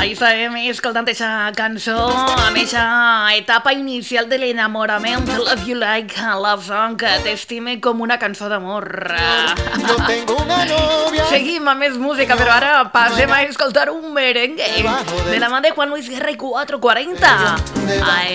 Ahí sabem escoltant aquesta cançó amb aquesta etapa inicial de l'enamorament. Love You Like a Love Song, que t'estime com una cançó d'amor. No tengo una novia. Seguim amb més música, però ara passem a escoltar un merengue de la mà de Juan Luis Guerra i 440.